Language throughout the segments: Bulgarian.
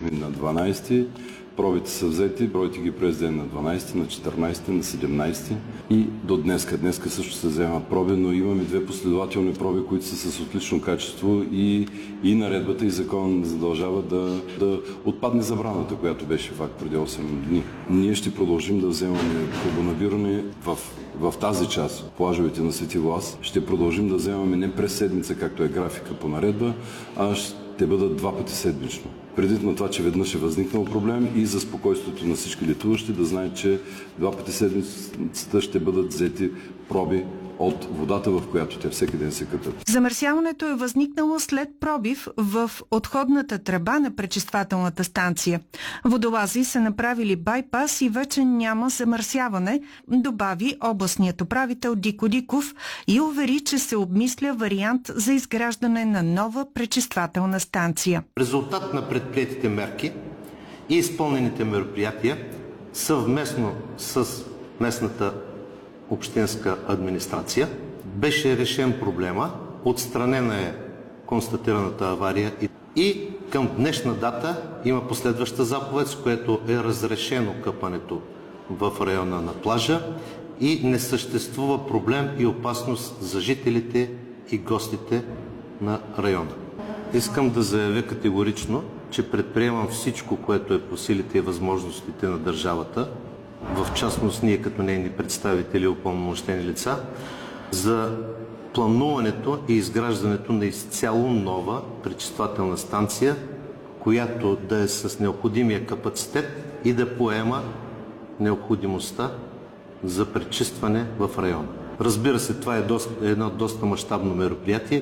на 12. Пробите са взети, бройте ги през ден на 12, на 14, на 17 и до днеска. Днеска също се вземат проби, но имаме две последователни проби, които са с отлично качество и наредбата и закон задължава да отпадне забраната, която беше факт преди 8 дни. Ние ще продължим да вземаме пробонабиране в тази част, плажовете на Свети Влас. Ще продължим да вземаме не през седмица, както е графика по наредба, а ще бъдат 2 пъти седмично. Предвид на това, че веднъж е възникнал проблем и за спокойствието на всички летуващи да знаят, че 2 пъти седмицата ще бъдат взети проби от водата, в която те всеки ден се къпят. Замърсяването е възникнало след пробив в отходната тръба на пречиствателната станция. Водолази са направили байпас и вече няма замърсяване, добави областният управител Дико Диков и увери, че се обмисля вариант за изграждане на нова пречиствателна станция. Резултат на предприетите мерки и изпълнените мероприятия съвместно с местната общинска администрация беше решен проблема, отстранена е констатираната авария и към днешна дата има последваща заповед, с което е разрешено къпането в района на плажа и не съществува проблем и опасност за жителите и гостите на района. Искам да заявя категорично, че предприемам всичко, което е по силите и възможностите на държавата, в частност ние като нейни представители и упълномощени лица, за плануването и изграждането на изцяло нова пречиствателна станция, която да е с необходимия капацитет и да поема необходимостта за пречистване в района. Разбира се, това е едно доста мащабно мероприятие,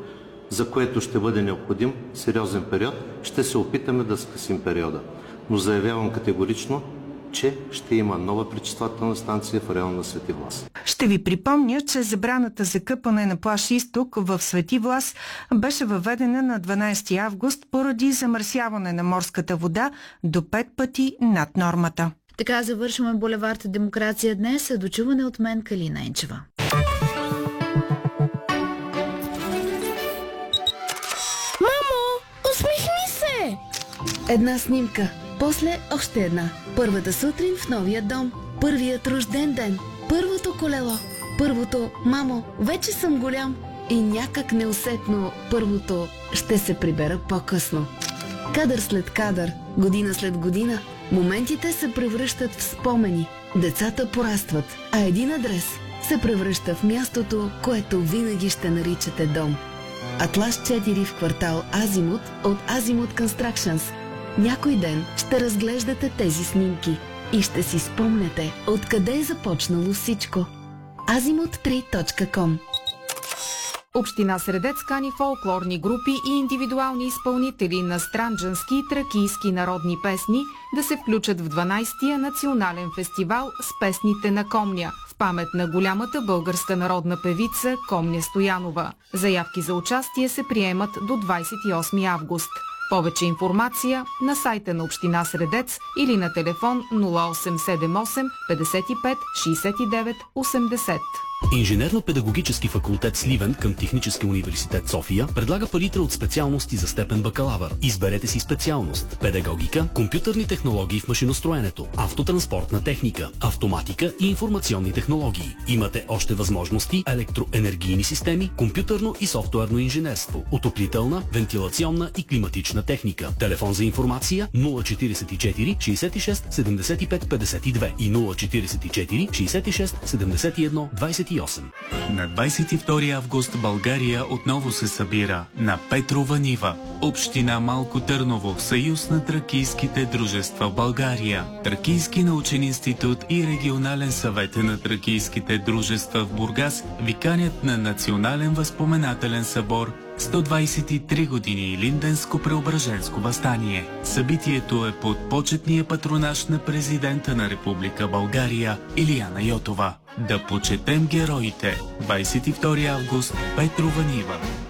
за което ще бъде необходим сериозен период. Ще се опитаме да скъсим периода. Но заявявам категорично, че ще има нова пречиствателна станция в района на Свети Влас. Ще ви припомня, че забраната за къпане на плаж Изток в Свети Влас беше въведена на 12 август поради замърсяване на морската вода до 5 пъти над нормата. Така завършваме булевард Демокрация днес. Дочуване от мен Калина Енчева. Мамо, усмихни се! Една снимка. После още една. Първата сутрин в новия дом. Първият рожден ден. Първото колело. Първото «Мамо, вече съм голям». И някак неусетно първото «Ще се прибера по-късно». Кадър след кадър, година след година, моментите се превръщат в спомени. Децата порастват, а един адрес се превръща в мястото, което винаги ще наричате дом. Атлас 4 в квартал Азимут от Азимут Constructions. Някой ден ще разглеждате тези снимки и ще си спомнете откъде е започнало всичко. azimut3.com. Община Средец кани фолклорни групи и индивидуални изпълнители на странджански и тракийски народни песни да се включат в 12-тия национален фестивал с песните на Комня в памет на голямата българска народна певица Комня Стоянова. Заявки за участие се приемат до 28 август. Повече информация на сайта на Община Средец или на телефон 0878 55 69 80. Инженерно-педагогически факултет Сливен към Технически университет София предлага палитра от специалности за степен бакалавър. Изберете си специалност: педагогика, компютърни технологии в машиностроенето, автотранспортна техника, автоматика и информационни технологии. Имате още възможности: електроенергийни системи, компютърно и софтуерно инженерство, отоплителна, вентилационна и климатична техника. Телефон за информация 044 66 75 52 и 044 66 71 28. На 22 август България отново се събира на Петрова нива. Община Малко Търново, Съюз на тракийските дружества в България, Тракийски научен институт и Регионален съвет на тракийските дружества в Бургас ви канят на Национален възпоменателен събор 123 години Илинденско-преображенско въстание. Събитието е под почетния патронаж на президента на Република България Илияна Йотова. Да почетем героите. 22 август, Петрова нива.